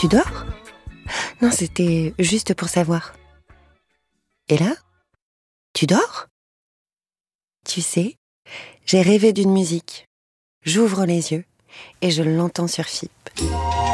Tu dors ? Non, c'était juste pour savoir. Et là ? Tu dors ? Tu sais, j'ai rêvé d'une musique. J'ouvre les yeux et je l'entends sur FIP.